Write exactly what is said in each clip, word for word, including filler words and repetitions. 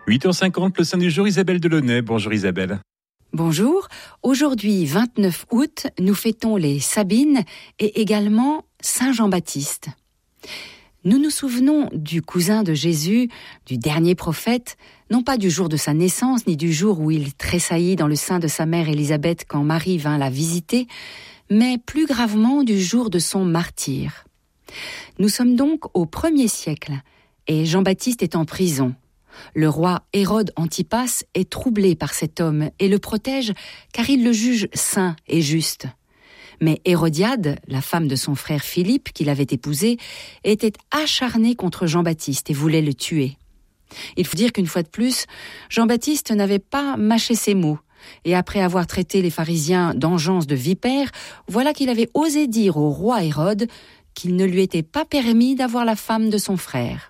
huit heures cinquante, le saint du jour, Isabelle Delaunay. Bonjour Isabelle. Bonjour. Aujourd'hui, vingt-neuf août, nous fêtons les Sabines et également Saint Jean-Baptiste. Nous nous souvenons du cousin de Jésus, du dernier prophète, non pas du jour de sa naissance, ni du jour où il tressaillit dans le sein de sa mère Élisabeth quand Marie vint la visiter, mais plus gravement du jour de son martyre. Nous sommes donc au premier siècle, et Jean-Baptiste est en prison. Le roi Hérode Antipas est troublé par cet homme et le protège car il le juge saint et juste. Mais Hérodiade, la femme de son frère Philippe, qu'il avait épousé, était acharnée contre Jean-Baptiste et voulait le tuer. Il faut dire qu'une fois de plus, Jean-Baptiste n'avait pas mâché ses mots, et après avoir traité les pharisiens d'engeance de vipères, voilà qu'il avait osé dire au roi Hérode qu'il ne lui était pas permis d'avoir la femme de son frère.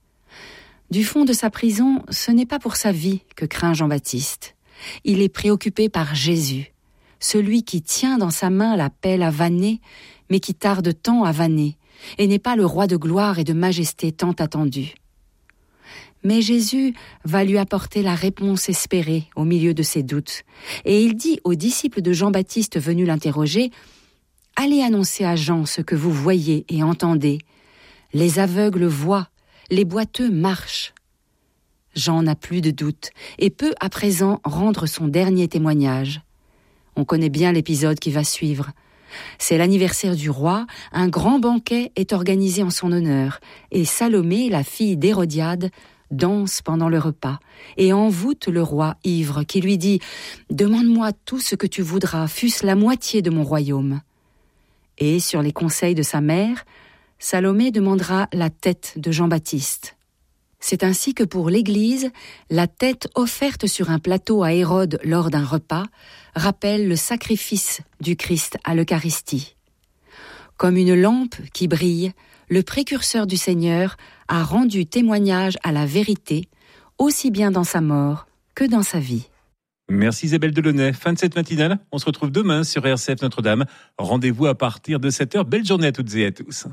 Du fond de sa prison, ce n'est pas pour sa vie que craint Jean-Baptiste. Il est préoccupé par Jésus, celui qui tient dans sa main la pelle à vanner, mais qui tarde tant à vanner, et n'est pas le roi de gloire et de majesté tant attendu. Mais Jésus va lui apporter la réponse espérée au milieu de ses doutes, et il dit aux disciples de Jean-Baptiste venus l'interroger « Allez annoncer à Jean ce que vous voyez et entendez. Les aveugles voient, les boiteux marchent. » Jean n'a plus de doute et peut à présent rendre son dernier témoignage. On connaît bien l'épisode qui va suivre. C'est l'anniversaire du roi, un grand banquet est organisé en son honneur, et Salomé, la fille d'Hérodiade, danse pendant le repas, et envoûte le roi ivre, qui lui dit « Demande-moi tout ce que tu voudras, fût-ce la moitié de mon royaume. » Et sur les conseils de sa mère, Salomé demandera la tête de Jean-Baptiste. C'est ainsi que pour l'Église, la tête offerte sur un plateau à Hérode lors d'un repas rappelle le sacrifice du Christ à l'Eucharistie. Comme une lampe qui brille, le précurseur du Seigneur a rendu témoignage à la vérité, aussi bien dans sa mort que dans sa vie. Merci Isabelle Delaunay. Fin de cette matinale. On se retrouve demain sur R C F Notre-Dame. Rendez-vous à partir de sept heures. Belle journée à toutes et à tous.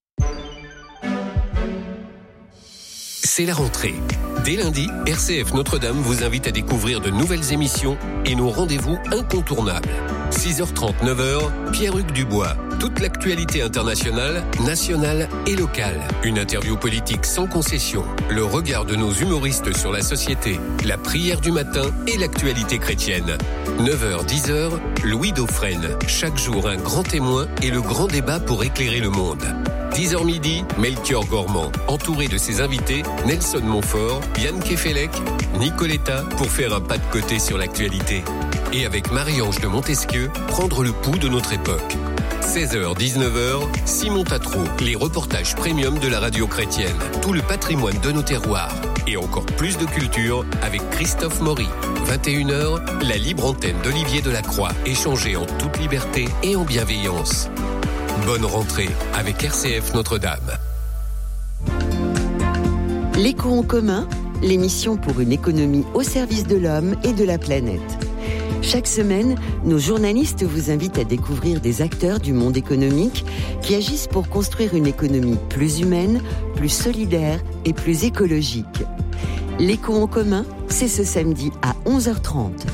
C'est la rentrée. Dès lundi, R C F Notre-Dame vous invite à découvrir de nouvelles émissions et nos rendez-vous incontournables. six heures trente, neuf heures, Pierre-Hugues Dubois. Toute l'actualité internationale, nationale et locale. Une interview politique sans concession. Le regard de nos humoristes sur la société. La prière du matin et l'actualité chrétienne. neuf heures, dix heures, Louis Dauphren. Chaque jour, un grand témoin et le grand débat pour éclairer le monde. dix heures midi, Melchior Gormand, entouré de ses invités, Nelson Montfort, Yann Kefelec, Nicoletta, pour faire un pas de côté sur l'actualité. Et avec Marie-Ange de Montesquieu, prendre le pouls de notre époque. seize heures, dix-neuf heures, Simon Tatro, les reportages premium de la radio chrétienne. Tout le patrimoine de nos terroirs. Et encore plus de culture avec Christophe Maury. vingt et une heures, la libre antenne d'Olivier Delacroix, échangée en toute liberté et en bienveillance. Bonne rentrée avec R C F Notre-Dame. L'écho en commun, l'émission pour une économie au service de l'homme et de la planète. Chaque semaine, nos journalistes vous invitent à découvrir des acteurs du monde économique qui agissent pour construire une économie plus humaine, plus solidaire et plus écologique. L'écho en commun, c'est ce samedi à onze heures trente.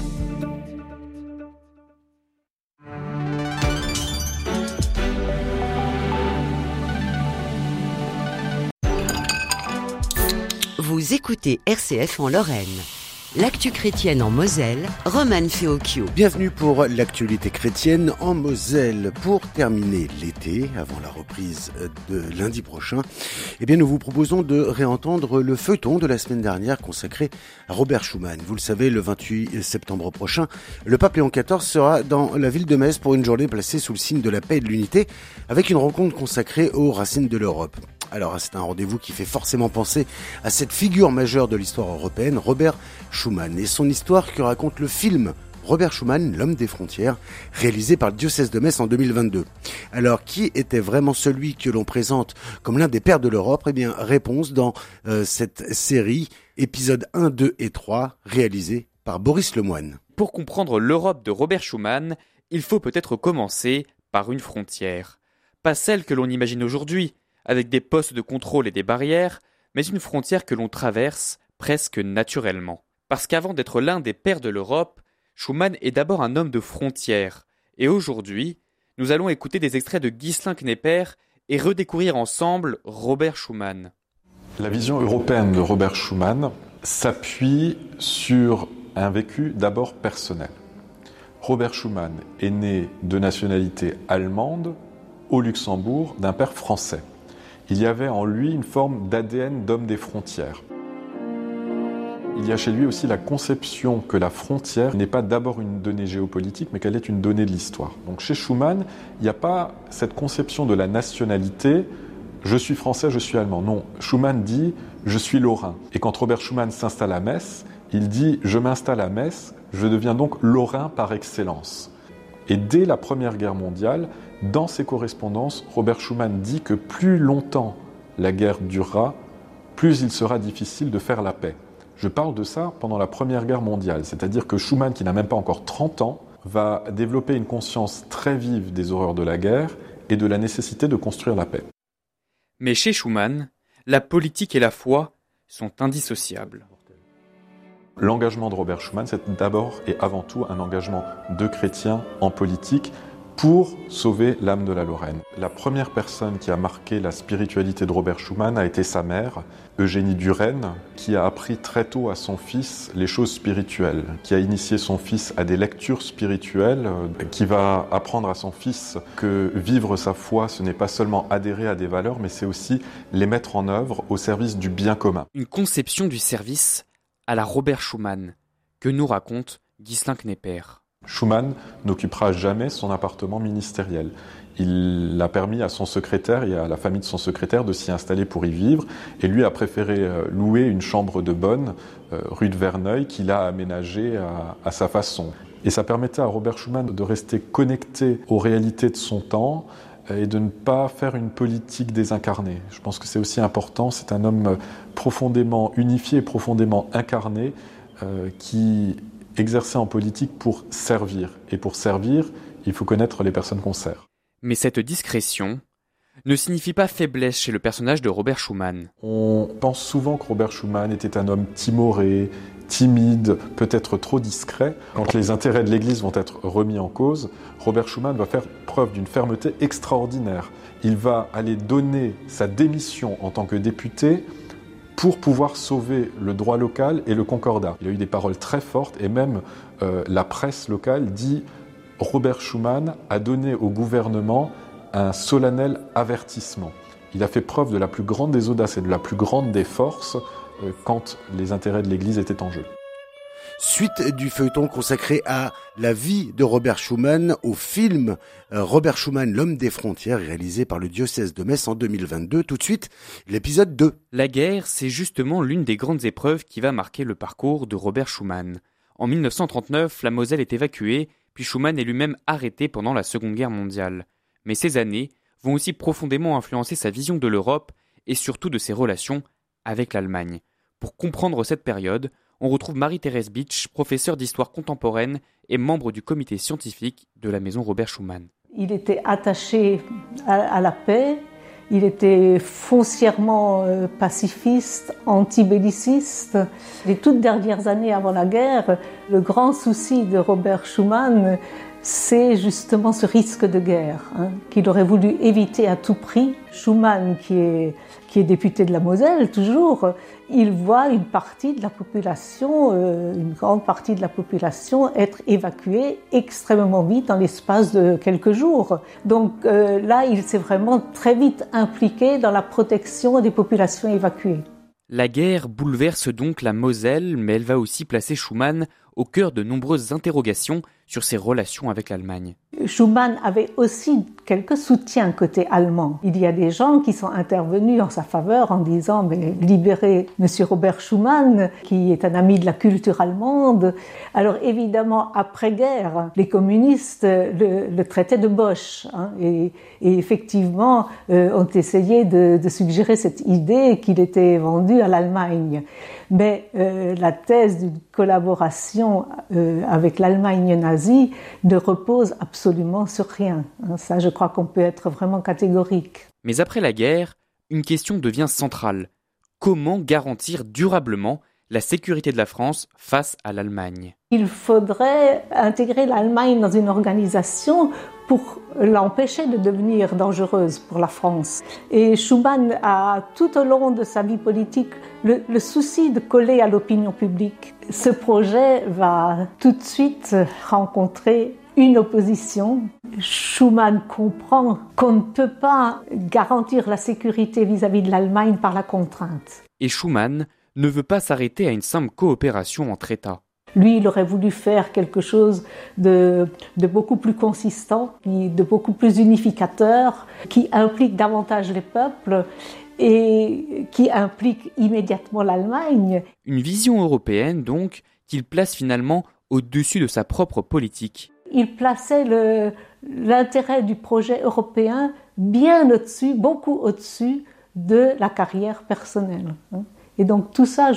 Vous écoutez R C F en Lorraine. L'actu chrétienne en Moselle, Roman Feocchio. Bienvenue pour l'actualité chrétienne en Moselle. Pour terminer l'été, avant la reprise de lundi prochain, eh bien nous vous proposons de réentendre le feuilleton de la semaine dernière consacré à Robert Schuman. Vous le savez, le vingt-huit septembre prochain, le pape Léon quatorze sera dans la ville de Metz pour une journée placée sous le signe de la paix et de l'unité, avec une rencontre consacrée aux racines de l'Europe. Alors c'est un rendez-vous qui fait forcément penser à cette figure majeure de l'histoire européenne, Robert Schuman, et son histoire que raconte le film Robert Schuman, l'homme des frontières, réalisé par le diocèse de Metz en deux mille vingt-deux. Alors, qui était vraiment celui que l'on présente comme l'un des pères de l'Europe ? Eh bien, réponse dans euh, cette série, épisodes un, deux et trois, réalisés par Boris Lemoine. Pour comprendre l'Europe de Robert Schuman, il faut peut-être commencer par une frontière. Pas celle que l'on imagine aujourd'hui, avec des postes de contrôle et des barrières, mais une frontière que l'on traverse presque naturellement. Parce qu'avant d'être l'un des pères de l'Europe, Schuman est d'abord un homme de frontières. Et aujourd'hui, nous allons écouter des extraits de Ghislain Knepper et redécouvrir ensemble Robert Schuman. La vision européenne de Robert Schuman s'appuie sur un vécu d'abord personnel. Robert Schuman est né de nationalité allemande au Luxembourg d'un père français. Il y avait en lui une forme d'A D N d'homme des frontières. Il y a chez lui aussi la conception que la frontière n'est pas d'abord une donnée géopolitique, mais qu'elle est une donnée de l'histoire. Donc chez Schuman, il n'y a pas cette conception de la nationalité, je suis français, je suis allemand. Non, Schuman dit, je suis lorrain. Et quand Robert Schuman s'installe à Metz, il dit, je m'installe à Metz, je deviens donc lorrain par excellence. Et dès la Première Guerre mondiale, dans ses correspondances, Robert Schuman dit que plus longtemps la guerre durera, plus il sera difficile de faire la paix. Je parle de ça pendant la Première Guerre mondiale, c'est-à-dire que Schuman, qui n'a même pas encore trente ans, va développer une conscience très vive des horreurs de la guerre et de la nécessité de construire la paix. Mais chez Schuman, la politique et la foi sont indissociables. L'engagement de Robert Schuman, c'est d'abord et avant tout un engagement de chrétien en politique pour sauver l'âme de la Lorraine. La première personne qui a marqué la spiritualité de Robert Schuman a été sa mère, Eugénie Duresne, qui a appris très tôt à son fils les choses spirituelles, qui a initié son fils à des lectures spirituelles, qui va apprendre à son fils que vivre sa foi, ce n'est pas seulement adhérer à des valeurs, mais c'est aussi les mettre en œuvre au service du bien commun. Une conception du service à la Robert Schuman, que nous raconte Ghislain Knepper. Schuman n'occupera jamais son appartement ministériel. Il a permis à son secrétaire et à la famille de son secrétaire de s'y installer pour y vivre, et lui a préféré louer une chambre de bonne, euh, rue de Verneuil, qu'il a aménagée à, à sa façon. Et ça permettait à Robert Schuman de rester connecté aux réalités de son temps et de ne pas faire une politique désincarnée. Je pense que c'est aussi important, c'est un homme profondément unifié, profondément incarné, euh, qui exercer en politique pour servir. Et pour servir, il faut connaître les personnes qu'on sert. Mais cette discrétion ne signifie pas faiblesse chez le personnage de Robert Schuman. On pense souvent que Robert Schuman était un homme timoré, timide, peut-être trop discret. Quand les intérêts de l'Église vont être remis en cause, Robert Schuman va faire preuve d'une fermeté extraordinaire. Il va aller donner sa démission en tant que député pour pouvoir sauver le droit local et le concordat. Il a eu des paroles très fortes et même euh, la presse locale dit « Robert Schuman a donné au gouvernement un solennel avertissement ». Il a fait preuve de la plus grande des audaces et de la plus grande des forces euh, quand les intérêts de l'Église étaient en jeu. Suite du feuilleton consacré à la vie de Robert Schuman au film Robert Schuman, l'homme des frontières, réalisé par le diocèse de Metz en deux mille vingt-deux. Tout de suite, l'épisode deux. La guerre, c'est justement l'une des grandes épreuves qui va marquer le parcours de Robert Schuman. En mille neuf cent trente-neuf, la Moselle est évacuée, puis Schuman est lui-même arrêté pendant la Seconde Guerre mondiale. Mais ces années vont aussi profondément influencer sa vision de l'Europe et surtout de ses relations avec l'Allemagne. Pour comprendre cette période, on retrouve Marie-Thérèse Bitsch, professeure d'histoire contemporaine et membre du comité scientifique de la maison Robert Schuman. Il était attaché à, à la paix, il était foncièrement euh, pacifiste, anti-belliciste. Les toutes dernières années avant la guerre, le grand souci de Robert Schuman, c'est justement ce risque de guerre, hein, qu'il aurait voulu éviter à tout prix. Schuman, qui est, qui est député de la Moselle, toujours, il voit une partie de la population, euh, une grande partie de la population être évacuée extrêmement vite dans l'espace de quelques jours. Donc euh, là, il s'est vraiment très vite impliqué dans la protection des populations évacuées. La guerre bouleverse donc la Moselle, mais elle va aussi placer Schuman au cœur de nombreuses interrogations sur ses relations avec l'Allemagne. Schuman avait aussi quelques soutiens côté allemand. Il y a des gens qui sont intervenus en sa faveur en disant mais libérez Monsieur Robert Schuman, qui est un ami de la culture allemande. Alors évidemment, après-guerre, les communistes le, le traitaient de Boche, hein, et, et effectivement euh, ont essayé de, de suggérer cette idée qu'il était vendu à l'Allemagne. Mais euh, la thèse d'une collaboration euh, avec l'Allemagne nazie ne repose absolument sur rien. Hein, ça, je crois qu'on peut être vraiment catégorique. Mais après la guerre, une question devient centrale. Comment garantir durablement la sécurité de la France face à l'Allemagne. Il faudrait intégrer l'Allemagne dans une organisation pour l'empêcher de devenir dangereuse pour la France. Et Schuman a tout au long de sa vie politique le, le souci de coller à l'opinion publique. Ce projet va tout de suite rencontrer une opposition. Schuman comprend qu'on ne peut pas garantir la sécurité vis-à-vis de l'Allemagne par la contrainte. Et Schuman ne veut pas s'arrêter à une simple coopération entre États. Lui, il aurait voulu faire quelque chose de, de beaucoup plus consistant, de beaucoup plus unificateur, qui implique davantage les peuples et qui implique immédiatement l'Allemagne. Une vision européenne, donc, qu'il place finalement au-dessus de sa propre politique. Il plaçait le, l'intérêt du projet européen bien au-dessus, beaucoup au-dessus de la carrière personnelle. Et donc tout ça,